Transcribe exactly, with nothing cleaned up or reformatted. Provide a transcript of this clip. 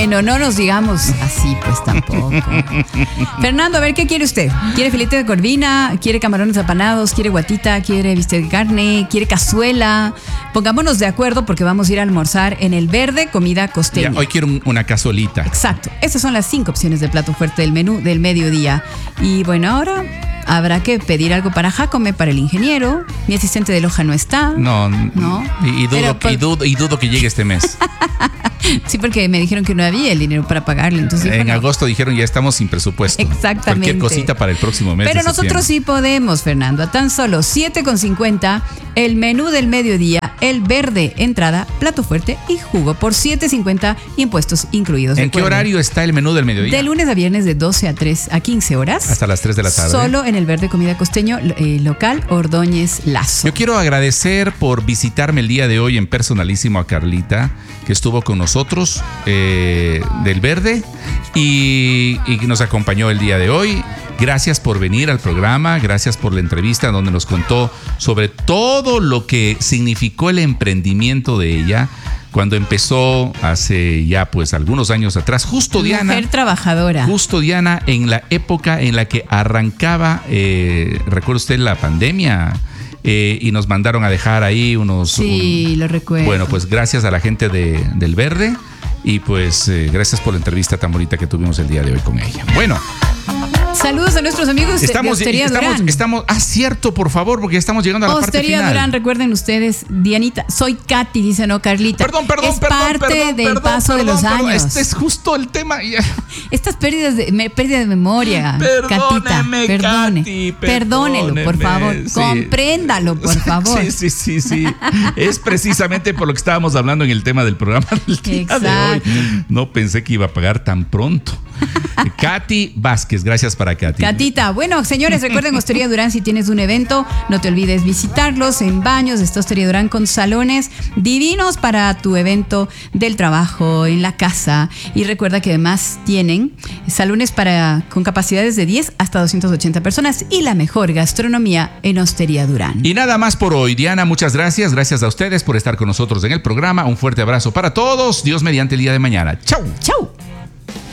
Bueno, no nos digamos así, pues tampoco. Fernando, a ver, ¿qué quiere usted? ¿Quiere filete de corvina? ¿Quiere camarones apanados? ¿Quiere guatita? ¿Quiere bistec de carne? ¿Quiere cazuela? Pongámonos de acuerdo porque vamos a ir a almorzar en El Verde, comida costeña. Ya, hoy quiero un, una cazuelita. Exacto. Estas son las cinco opciones de plato fuerte del menú del mediodía. Y bueno, ahora habrá que pedir algo para Jacome, para el ingeniero. Mi asistente de Loja no está. No, no. Y, y, dudo, Pero, que, y, dudo, y dudo que llegue este mes. Sí, porque me dijeron que no había el dinero para pagarle. Entonces, en bueno, agosto dijeron ya estamos sin presupuesto. Exactamente. Cualquier cosita para el próximo mes. Pero nosotros sí podemos, Fernando. A tan solo siete con cincuenta, el menú del mediodía, El Verde, entrada, plato fuerte y jugo por siete cincuenta, impuestos incluidos. ¿En qué horario está el menú del mediodía? De lunes a viernes de doce a tres a quince horas. Hasta las tres de la tarde. Solo en El Verde Comida Costeño, eh, local Ordóñez Lazo. Yo quiero agradecer por visitarme el día de hoy en Personalísimo a Carlita, que estuvo con nosotros eh, del Verde y, y nos acompañó el día de hoy. Gracias por venir al programa, gracias por la entrevista donde nos contó sobre todo lo que significó el emprendimiento de ella cuando empezó hace ya pues algunos años atrás. Justo Diana. Mujer trabajadora. Justo Diana en la época en la que arrancaba, eh, ¿recuerda usted la pandemia? Eh, y nos mandaron a dejar ahí unos... Sí, un, lo recuerdo. Bueno, pues gracias a la gente de, del Verde y pues eh, gracias por la entrevista tan bonita que tuvimos el día de hoy con ella. Bueno. Saludos a nuestros amigos estamos, de Hostería estamos, Durán. Estamos, ah, cierto, por favor, porque ya estamos llegando a la Hostería parte final. Durán, recuerden ustedes, Dianita, soy Katy, dice no Carlita. Perdón, perdón, es perdón, parte perdón, del perdón, paso perdón, de los perdón, años. Este es justo el tema. Estas pérdidas de me, pérdida de memoria, Perdóneme, Catita, perdone, Katy, perdónelo, por favor, sí. compréndalo, por favor. Sí, sí, sí, sí. Es precisamente por lo que estábamos hablando en el tema del programa del día Exacto. de hoy. No pensé que iba a pagar tan pronto. Katy Vázquez, gracias para Katy. Catita, bueno, señores, recuerden Hostería Durán, si tienes un evento, no te olvides visitarlos en Baños. Está Hostería Durán con salones divinos para tu evento del trabajo, en la casa. Y recuerda que además tienen salones para con capacidades de diez hasta doscientas ochenta personas y la mejor gastronomía en Hostería Durán. Y nada más por hoy. Diana, muchas gracias. Gracias a ustedes por estar con nosotros en el programa. Un fuerte abrazo para todos. Dios mediante el día de mañana. Chau. Chau.